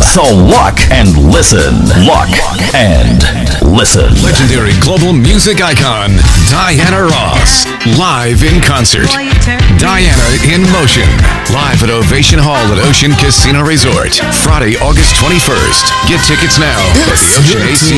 So look and listen. Look and listen. Legendary global music icon, Diana Ross. Live in concert. Diana in Motion. Live at Ovation Hall at Ocean Casino Resort. Friday, August 21st. Get tickets now at